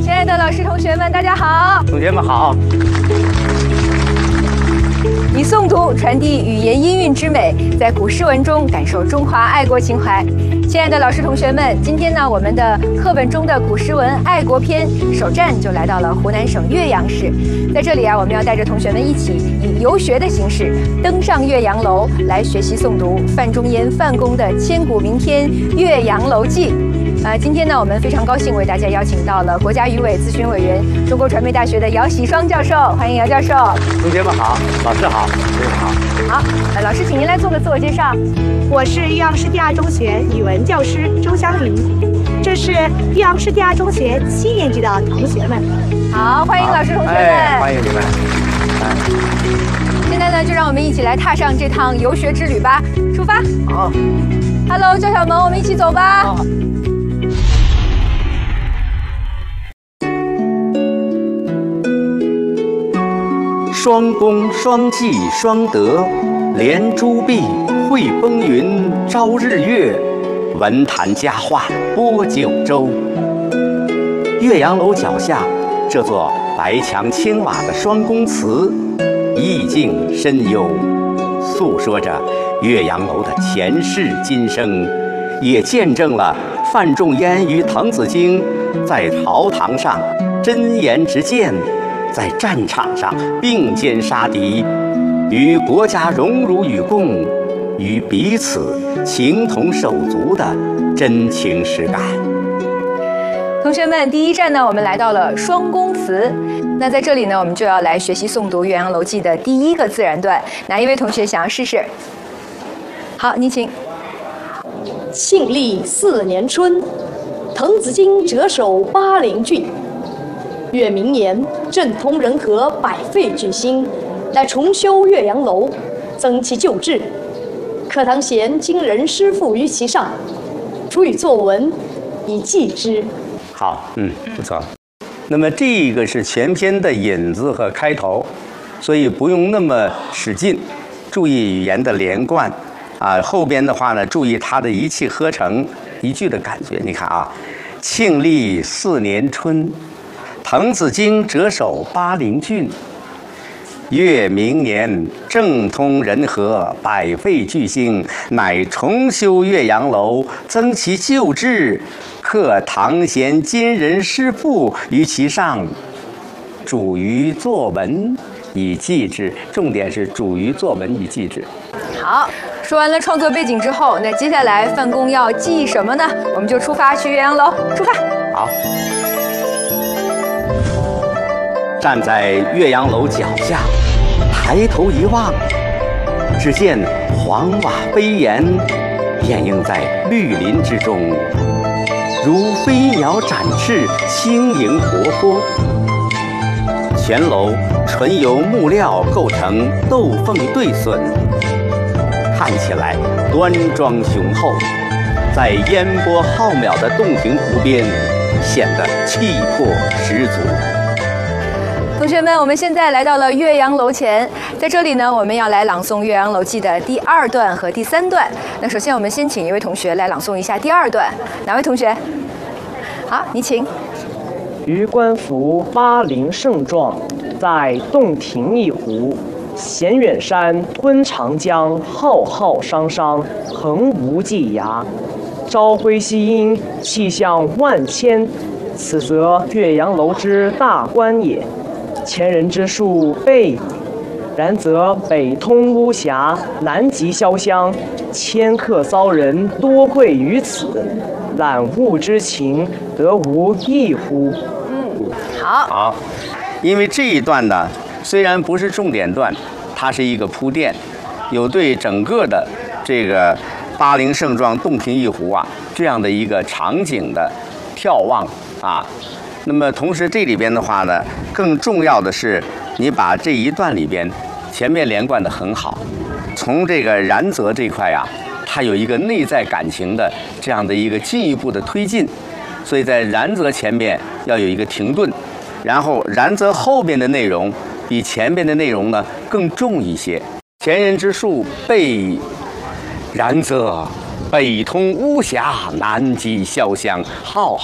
亲爱的老师、同学们，大家好！ 同学们好！ 以诵读传递语言音韵之美，在古诗文中感受中华爱国情怀。亲爱的老师、同学们，今天呢，我们的课本中的古诗文爱国篇首站就来到了湖南省岳阳市。在这里啊，我们要带着同学们一起以游学的形式登上岳阳楼，来学习诵读范仲淹范公的千古名篇《岳阳楼记》。今天呢，我们非常高兴为大家邀请到了国家语委咨询委员、中国传媒大学的姚喜双教授，欢迎姚教授。 同学们好，老师好，同学们好。 好，老师，请您来做个自我介绍。 我是岳阳市第二中学语文教师周香林，这是岳阳市第二中学7年级的同学们。 好，欢迎老师、同学们， 欢迎你们。 现在呢，就让我们一起来踏上这趟游学之旅吧，出发。 好 ，Hello， 叫小萌，我们一起走吧。 好。双弓双骥双德，连珠璧绘风云，朝日月，文坛佳话播九州。岳阳楼脚下这座白墙青瓦的双宫祠，意境深幽，诉说着岳阳楼的前世今生，也见证了范仲淹与滕子京在朝堂上真言直谏，在战场上并肩杀敌，与国家荣辱与共，与彼此情同手足的真情实感。 同学们，第一站呢，我们来到了双宫祠。那在这里呢，我们就要来学习诵读《岳阳楼记》的第一个自然段。哪一位同学想要试试？好，您请。 庆历4年春，滕子京谪守巴陵郡。越明年，政通人和，百废具兴，乃重修岳阳楼，增其旧制。课堂贤今人诗赋于其上，主以作文，以记之。 好，不错。那么这个是全篇的引子和开头，所以不用那么使劲，注意语言的连贯啊。后边的话呢，注意它的一气呵成一句的感觉。你看啊，庆历4年春，滕子京谪守巴陵郡。越明年，政通人和，百废具兴，乃重修岳阳楼，增其旧制，刻唐贤今人诗赋于其上，主于作文以记之。重点是主于作文以记之。 好，说完了创作背景之后，那接下来范公要记什么呢？我们就出发去岳阳楼，出发。 好。站在岳阳楼脚下，抬头一望，只见黄瓦飞檐，掩映在绿林之中，如飞鸟展翅，轻盈活泼。全楼纯由木料构成斗凤对笋，看起来端庄雄厚，在烟波浩渺的洞庭湖边，显得气魄十足。 同学们，我们现在来到了岳阳楼前，在这里呢，我们要来朗诵《岳阳楼记》的第2段和第3段。那首先，我们先请一位同学来朗诵一下第2段，哪位同学？好，你请。 余观夫巴陵胜状，在洞庭一湖，衔远山，吞长江，浩浩汤汤，横无际涯。朝晖夕阴，气象万千，此则岳阳楼之大观也。前人之述备矣，然则北通巫峡，南极潇湘，迁客骚人多会于此，览物之情，得无异乎？ 好，因为这一段呢，虽然不是重点段，它是一个铺垫，有对整个的这个巴陵胜状、洞庭一湖啊这样的一个场景的眺望啊。那么同时这里边的话呢，更重要的是你把这一段里边前面连贯的很好，从这个然则这块啊，它有一个内在感情的这样的一个进一步的推进，所以在然则前面要有一个停顿，然后然则后边的内容比前边的内容呢更重一些。前人之述备，然则北通巫峡，南极潇湘，浩浩